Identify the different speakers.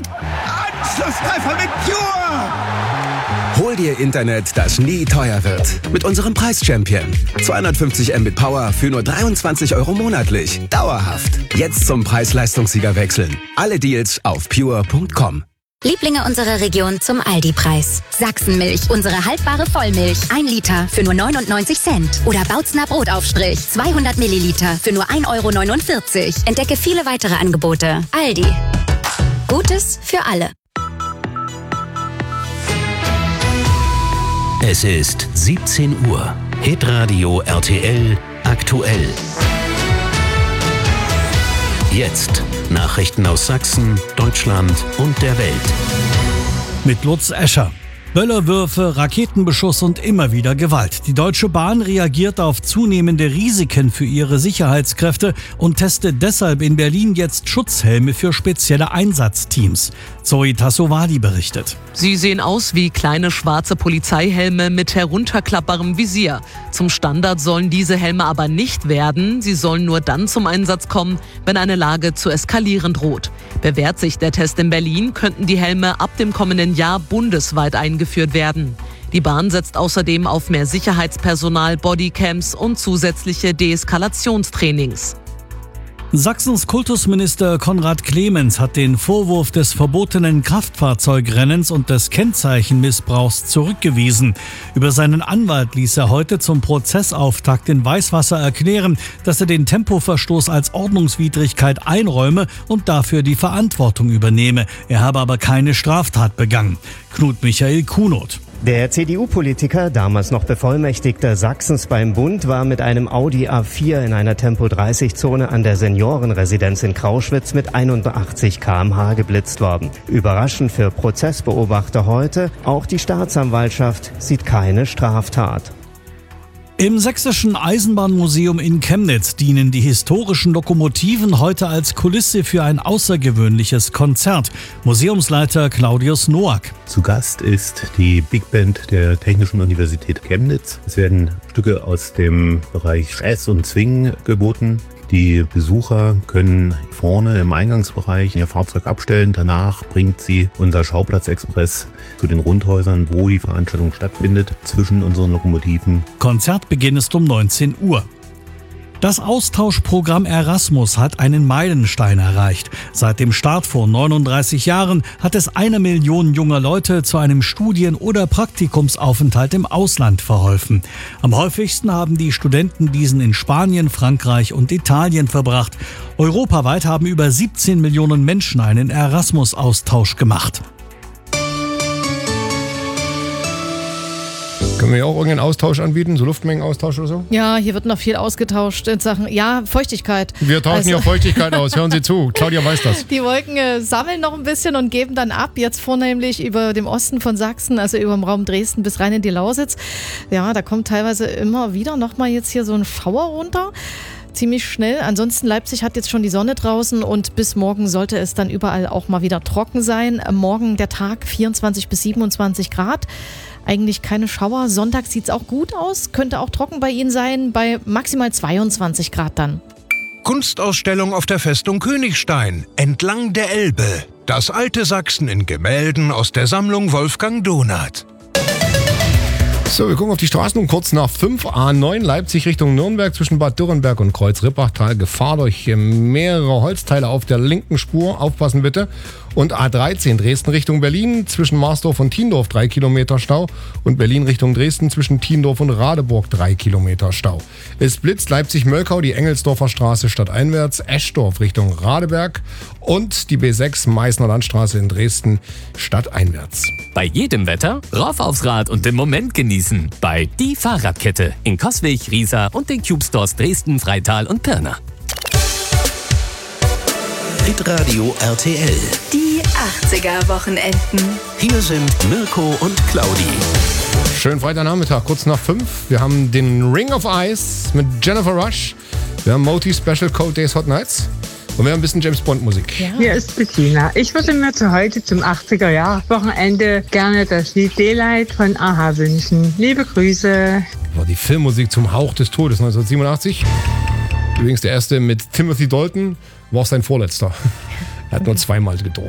Speaker 1: Anschlusstreffer mit Pure!
Speaker 2: Hol dir Internet, das nie teuer wird. Mit unserem Preis-Champion. 250 Mbit Power für nur 23 € monatlich. Dauerhaft. Jetzt zum Preis-Leistungssieger wechseln. Alle Deals auf pure.com.
Speaker 3: Lieblinge unserer Region zum Aldi-Preis. Sachsenmilch, unsere haltbare Vollmilch. 1 Liter für nur 99 Cent. Oder Bautzner Brotaufstrich. 200 Milliliter für nur 1,49 €. Entdecke viele weitere Angebote. Aldi. Gutes für alle.
Speaker 4: Es ist 17 Uhr. Hitradio RTL aktuell. Jetzt Nachrichten aus Sachsen, Deutschland und der Welt.
Speaker 5: Mit Lutz Escher. Böllerwürfe, Raketenbeschuss und immer wieder Gewalt. Die Deutsche Bahn reagiert auf zunehmende Risiken für ihre Sicherheitskräfte und testet deshalb in Berlin jetzt Schutzhelme für spezielle Einsatzteams. Zoe Tassovali berichtet.
Speaker 6: Sie sehen aus wie kleine schwarze Polizeihelme mit herunterklappbarem Visier. Zum Standard sollen diese Helme aber nicht werden. Sie sollen nur dann zum Einsatz kommen, wenn eine Lage zu eskalieren droht. Bewährt sich der Test in Berlin, könnten die Helme ab dem kommenden Jahr bundesweit eingeführt werden. Die Bahn setzt außerdem auf mehr Sicherheitspersonal, Bodycams und zusätzliche Deeskalationstrainings.
Speaker 5: Sachsens Kultusminister Konrad Clemens hat den Vorwurf des verbotenen Kraftfahrzeugrennens und des Kennzeichenmissbrauchs zurückgewiesen. Über seinen Anwalt ließ er heute zum Prozessauftakt in Weißwasser erklären, dass er den Tempoverstoß als Ordnungswidrigkeit einräume und dafür die Verantwortung übernehme. Er habe aber keine Straftat begangen. Knut Michael Kunoth.
Speaker 7: Der CDU-Politiker, damals noch Bevollmächtigter Sachsens beim Bund, war mit einem Audi A4 in einer Tempo-30-Zone an der Seniorenresidenz in Krauschwitz mit 81 km/h geblitzt worden. Überraschend für Prozessbeobachter heute, auch die Staatsanwaltschaft sieht keine Straftat.
Speaker 5: Im Sächsischen Eisenbahnmuseum in Chemnitz dienen die historischen Lokomotiven heute als Kulisse für ein außergewöhnliches Konzert. Museumsleiter Claudius Noack.
Speaker 8: Zu Gast ist die Big Band der Technischen Universität Chemnitz. Es werden Stücke aus dem Bereich Jazz und Swing geboten. Die Besucher können vorne im Eingangsbereich ihr Fahrzeug abstellen. Danach bringt sie unser Schauplatzexpress zu den Rundhäusern, wo die Veranstaltung stattfindet, zwischen unseren Lokomotiven.
Speaker 5: Konzertbeginn ist um 19 Uhr. Das Austauschprogramm Erasmus hat einen Meilenstein erreicht. Seit dem Start vor 39 Jahren hat es 1 Million junger Leute zu einem Studien- oder Praktikumsaufenthalt im Ausland verholfen. Am häufigsten haben die Studenten diesen in Spanien, Frankreich und Italien verbracht. Europaweit haben über 17 Millionen Menschen einen Erasmus-Austausch gemacht.
Speaker 9: Können wir ja auch irgendeinen Austausch anbieten, so Luftmengenaustausch oder so?
Speaker 10: Ja, hier wird noch viel ausgetauscht in Sachen, Feuchtigkeit.
Speaker 9: Wir tauschen ja Feuchtigkeit aus, hören Sie zu. Claudia weiß das.
Speaker 10: Die Wolken sammeln noch ein bisschen und geben dann ab, jetzt vornehmlich über dem Osten von Sachsen, also über dem Raum Dresden bis rein in die Lausitz. Ja, da kommt teilweise immer wieder nochmal jetzt hier so ein Schauer runter. Ziemlich schnell. Ansonsten Leipzig hat jetzt schon die Sonne draußen und bis morgen sollte es dann überall auch mal wieder trocken sein. Morgen der Tag 24 bis 27 Grad. Eigentlich keine Schauer. Sonntag sieht es auch gut aus. Könnte auch trocken bei Ihnen sein, bei maximal 22 Grad dann.
Speaker 11: Kunstausstellung auf der Festung Königstein, entlang der Elbe. Das alte Sachsen in Gemälden aus der Sammlung Wolfgang Donath.
Speaker 9: So, wir gucken auf die Straßen um kurz nach 5. A9 Leipzig Richtung Nürnberg zwischen Bad Dürrenberg und Kreuz-Rippachtal. Gefahr durch mehrere Holzteile auf der linken Spur. Aufpassen bitte. Und A13 Dresden Richtung Berlin zwischen Marsdorf und Tiendorf 3 Kilometer Stau. Und Berlin Richtung Dresden zwischen Tiendorf und Radeburg 3 Kilometer Stau. Es blitzt Leipzig-Möllkau, die Engelsdorfer Straße stadteinwärts, Eschdorf Richtung Radeberg und die B6 Meißner Landstraße in Dresden stadteinwärts.
Speaker 12: Bei jedem Wetter rauf aufs Rad und den Moment genießen. Bei Die Fahrradkette in Coswig, Riesa und den Cube Stores Dresden, Freital und Pirna.
Speaker 4: Hitradio RTL.
Speaker 3: Die 80er-Wochenenden.
Speaker 4: Hier sind Mirko und Claudi.
Speaker 9: Schönen Freitagnachmittag, kurz nach 5. Wir haben den Ring of Ice mit Jennifer Rush. Wir haben Moti Special Cold Days Hot Nights. Und wir haben ein bisschen James Bond Musik.
Speaker 13: Ja. Hier ist Bettina. Ich würde mir zu heute zum 80er-Jahr-Wochenende gerne das Lied Daylight von A-ha wünschen. Liebe Grüße.
Speaker 9: War die Filmmusik zum Hauch des Todes 1987. Übrigens der erste mit Timothy Dalton war auch sein vorletzter. Er hat nur zweimal gedurft.